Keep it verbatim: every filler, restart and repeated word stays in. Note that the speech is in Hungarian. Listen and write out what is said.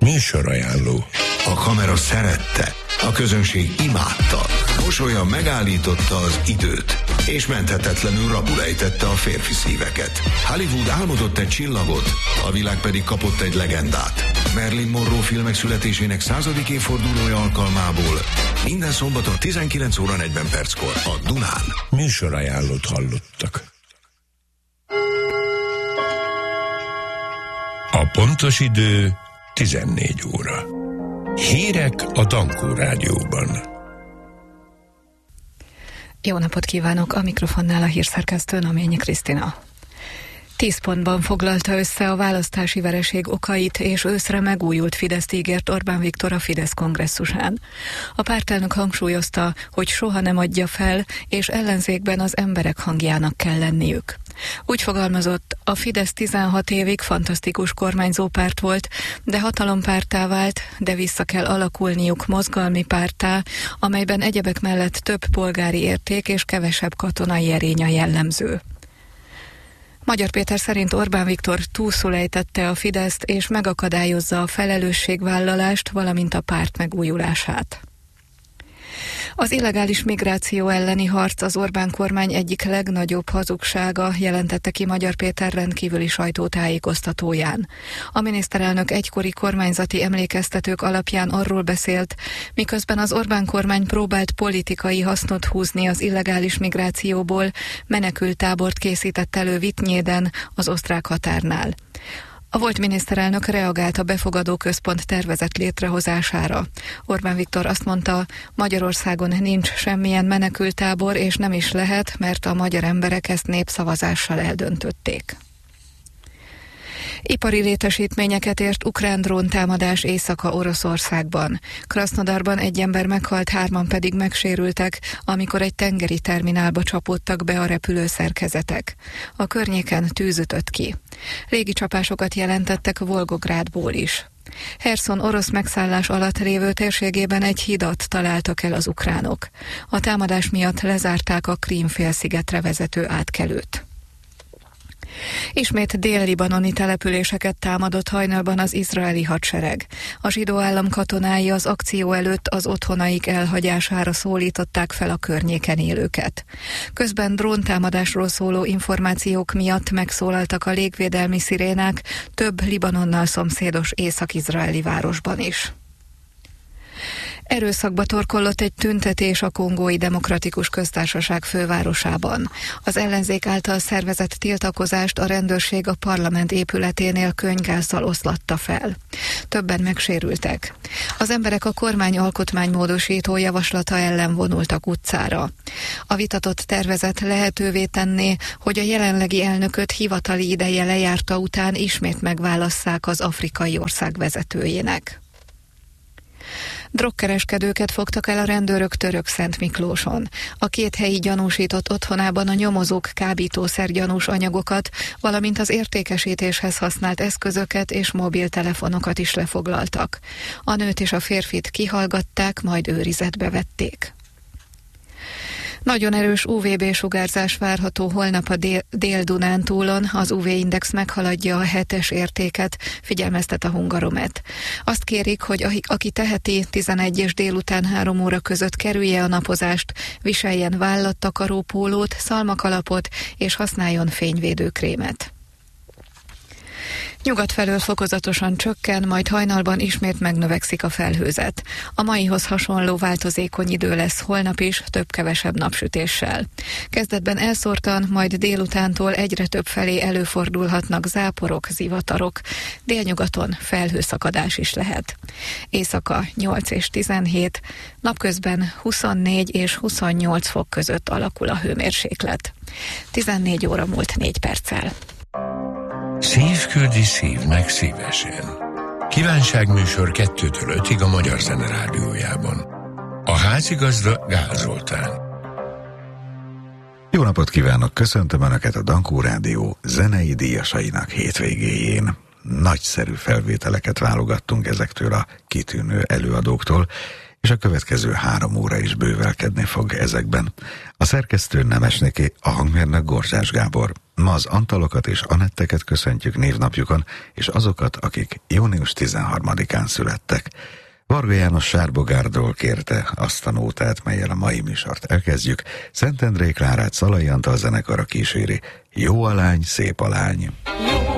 Műsorajánló. A kamera szerette, a közönség imádta, mosolya megállította az időt, és menthetetlenül rapul ejtette a férfi szíveket. Hollywood álmodott egy csillagot, a világ pedig kapott egy legendát. Marilyn Monroe filmek születésének századik évfordulója alkalmából minden szombaton tizenkilenc óra negyven perckor a Dunán. Műsorajánlót hallottak. A pontos idő tizennégy óra. Hírek a Dankó Rádióban. Jó napot kívánok, a mikrofonnál a hírszerkesztő Naményi Krisztina. Tíz pontban foglalta össze a választási vereség okait, és őszre megújult Fideszt ígért Orbán Viktor a Fidesz kongresszusán. A pártelnök hangsúlyozta, hogy soha nem adja fel, és ellenzékben az emberek hangjának kell lenniük. Úgy fogalmazott, a Fidesz tizenhat évig fantasztikus kormányzó párt volt, de hatalompárttá vált, de vissza kell alakulniuk mozgalmi párttá, amelyben egyebek mellett több polgári érték és kevesebb katonai erény a jellemző. Magyar Péter szerint Orbán Viktor túlszul ejtette a Fideszt és megakadályozza a felelősségvállalást, valamint a párt megújulását. Az illegális migráció elleni harc az Orbán kormány egyik legnagyobb hazugsága, jelentette ki Magyar Péter rendkívüli sajtótájékoztatóján. A miniszterelnök egykori kormányzati emlékeztetők alapján arról beszélt, miközben az Orbán kormány próbált politikai hasznot húzni az illegális migrációból, menekülttábort készített elő Vittnyéden, az osztrák határnál. A volt miniszterelnök reagált a befogadó központ tervezett létrehozására. Orbán Viktor azt mondta, Magyarországon nincs semmilyen menekülttábor, és nem is lehet, mert a magyar emberek ezt népszavazással eldöntötték. Ipari létesítményeket ért ukrán dróntámadás Észak-Oroszországban. Krasznodarban egy ember meghalt, hárman pedig megsérültek, amikor egy tengeri terminálba csapódtak be a repülőszerkezetek. A környéken tűz ütött ki. Légicsapásokat jelentettek Volgográdból is. Herszon orosz megszállás alatt lévő térségében egy hidat találtak el az ukránok. A támadás miatt lezárták a Krím-félszigetre vezető átkelőt. Ismét dél-libanoni településeket támadott hajnalban az izraeli hadsereg. A zsidó állam katonái az akció előtt az otthonaik elhagyására szólították fel a környéken élőket. Közben dróntámadásról szóló információk miatt megszólaltak a légvédelmi szirénák több Libanonnal szomszédos észak-izraeli városban is. Erőszakba torkollott egy tüntetés a Kongói Demokratikus Köztársaság fővárosában. Az ellenzék által szervezett tiltakozást a rendőrség a parlament épületénél könyvgázzal oszlatta fel. Többen megsérültek. Az emberek a kormány alkotmánymódosító javaslata ellen vonultak utcára. A vitatott tervezet lehetővé tenné, hogy a jelenlegi elnököt hivatali ideje lejárta után ismét megválasszák az afrikai ország vezetőjének. Drogkereskedőket fogtak el a rendőrök Törökszentmiklóson. A két helyi gyanúsított otthonában a nyomozók kábítószer gyanús anyagokat, valamint az értékesítéshez használt eszközöket és mobiltelefonokat is lefoglaltak. A nőt és a férfit kihallgatták, majd őrizetbe vették. Nagyon erős ú vé bé-sugárzás várható holnap a dél- Dél-Dunántúlon, az ú vé-index meghaladja a hetes értéket, figyelmeztet a Hungaromet. Azt kérik, hogy a, aki teheti, tizenegy és délután három óra között kerülje a napozást, viseljen vállattakaró pólót, szalmakalapot és használjon fényvédőkrémet. Nyugat felől fokozatosan csökken, majd hajnalban ismét megnövekszik a felhőzet. A maihoz hasonló változékony idő lesz holnap is, több-kevesebb napsütéssel. Kezdetben elszórtan, majd délutántól egyre több felé előfordulhatnak záporok, zivatarok. Délnyugaton felhőszakadás is lehet. Éjszaka nyolc és tizenhét, napközben huszonnégy és huszonnyolc fok között alakul a hőmérséklet. tizennégy óra múlt négy perccel. Szív küldi szívnek szívesen. Kívánságműsor kettőtől ötig a Magyar Zene Rádiójában. A házigazda Gál Zoltán. Jó napot kívánok, köszöntöm Önöket a Dankó Rádió zenei díjasainak hétvégéjén. Nagyszerű felvételeket válogattunk ezektől a kitűnő előadóktól, és a következő három óra is bővelkedni fog ezekben. A szerkesztő Nemesnéki, a hangmérnök Gorzsás Gábor. Ma az Antalokat és Anetteket köszöntjük névnapjukon, és azokat, akik június tizenharmadikán születtek. Varga János Sárbogárdról kérte azt a nótát, mellyel a mai műsort elkezdjük. Szentendrei Klárát Szalai Antal zenekara kíséri. Jó a lány, szép a lány. Jó